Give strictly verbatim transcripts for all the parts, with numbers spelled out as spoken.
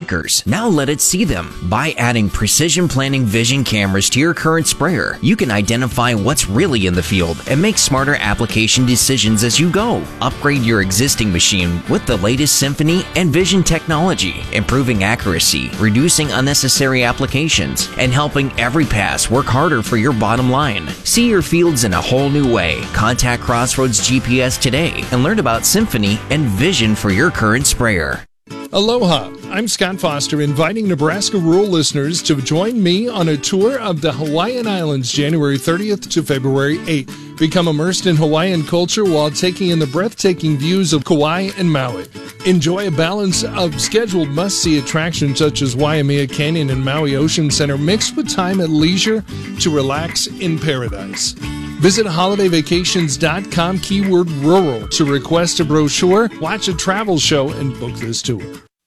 acres. Now let it see them. By adding Precision Planting Vision cameras to your current sprayer, you can identify what's really in the field and make smarter application decisions as you go. Upgrade your existing machine with the latest Symphony and Vision technology, improving accuracy, reducing unnecessary applications, and helping every pass work harder for your bottom line. See your fields in a whole new way. Contact Crossroads G P S today and learn about Symphony and Vision for your current sprayer. Aloha, I'm Scott Foster, inviting Nebraska rural listeners to join me on a tour of the Hawaiian Islands January thirtieth to February eighth. Become immersed in Hawaiian culture while taking in the breathtaking views of Kauai and Maui. Enjoy a balance of scheduled must-see attractions such as Waimea Canyon and Maui Ocean Center mixed with time at leisure to relax in paradise. Visit holiday vacations dot com keyword rural to request a brochure, watch a travel show, and book this tour.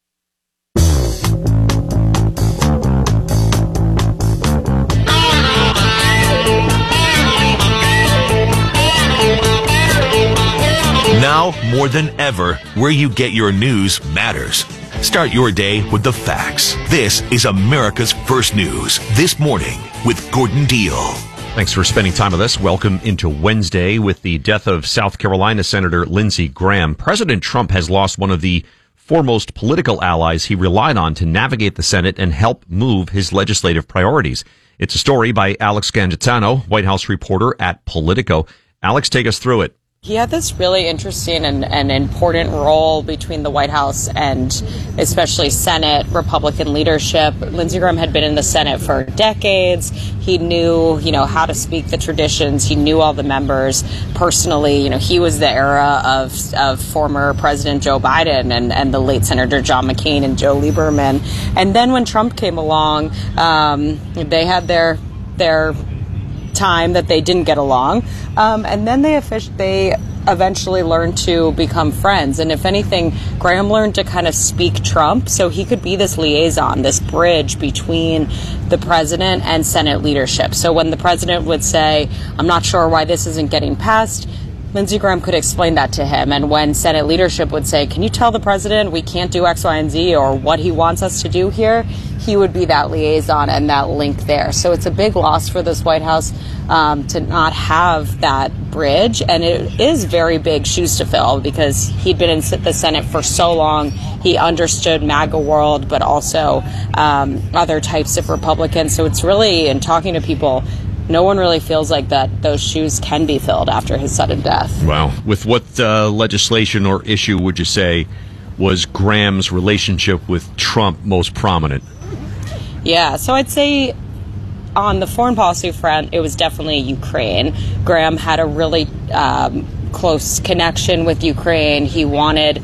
Now, more than ever, where you get your news matters. Start your day with the facts. This is America's First News This Morning with Gordon Deal. Thanks for spending time with us. Welcome into Wednesday. With the death of South Carolina Senator Lindsey Graham, President Trump has lost one of the foremost political allies he relied on to navigate the Senate and help move his legislative priorities. It's a story by Alex Gangitano, White House reporter at Politico. Alex, take us through it. He had this really interesting and, and important role between the White House and especially Senate Republican leadership. Lindsey Graham had been in the Senate for decades. He knew, you know, how to speak the traditions. He knew all the members personally. You know, he was the era of of former President Joe Biden and, and the late Senator John McCain and Joe Lieberman. And then when Trump came along, um, they had their their time that they didn't get along, um, and then they offic- they eventually learned to become friends. And if anything, Graham learned to kind of speak Trump so he could be this liaison, this bridge between the president and Senate leadership. So when the president would say, "I'm not sure why this isn't getting passed," Lindsey Graham could explain that to him. And when Senate leadership would say, "Can you tell the president we can't do X, Y, and Z or what he wants us to do here?" he would be that liaison and that link there. So it's a big loss for this White House um, to not have that bridge. And it is very big shoes to fill because he'd been in the Senate for so long. He understood MAGA world, but also um, other types of Republicans. So it's really, in talking to people, no one really feels like that those shoes can be filled after his sudden death. Wow. With what uh, legislation or issue would you say was Graham's relationship with Trump most prominent? Yeah, so I'd say on the foreign policy front, it was definitely Ukraine. Graham had a really um, close connection with Ukraine. He wanted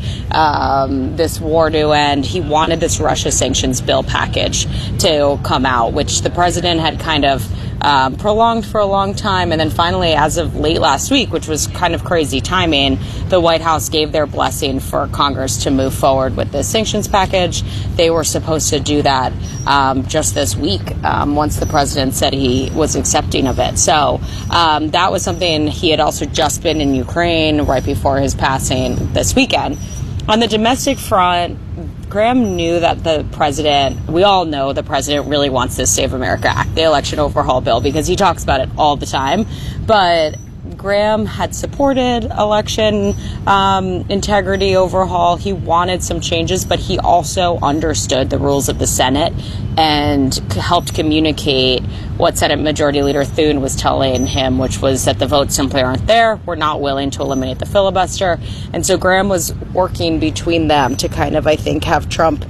um, this war to end. He wanted this Russia sanctions bill package to come out, which the president had kind of Um, prolonged for a long time. And then finally, as of late last week, which was kind of crazy timing, the White House gave their blessing for Congress to move forward with this sanctions package. They were supposed to do that um, just this week um, once the president said he was accepting of it. So um, that was something. He had also just been in Ukraine right before his passing this weekend. On the domestic front, Graham knew that the president, we all know the president really wants this Save America Act, the election overhaul bill, because he talks about it all the time. But Graham had supported election um, integrity overhaul. He wanted some changes, but he also understood the rules of the Senate and helped communicate what Senate Majority Leader Thune was telling him, which was that the votes simply aren't there. We're not willing to eliminate the filibuster. And so Graham was working between them to kind of, I think, have Trump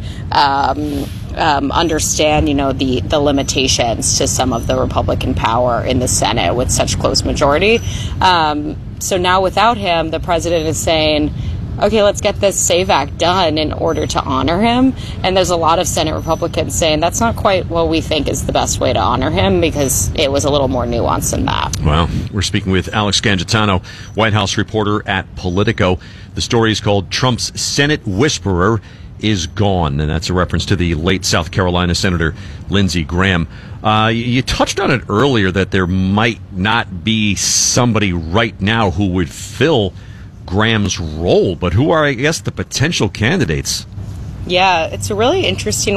um, um, understand, you know, the, the limitations to some of the Republican power in the Senate with such close majority. Um, so now without him, the president is saying, okay, let's get this SAVE Act done in order to honor him. And there's a lot of Senate Republicans saying that's not quite what we think is the best way to honor him because it was a little more nuanced than that. Well, we're speaking with Alex Gangitano, White House reporter at Politico. The story is called Trump's Senate Whisperer is Gone, and that's a reference to the late South Carolina Senator Lindsey Graham. Uh, you touched on it earlier that there might not be somebody right now who would fill Graham's role, but who are, I guess, the potential candidates? Yeah, it's a really interesting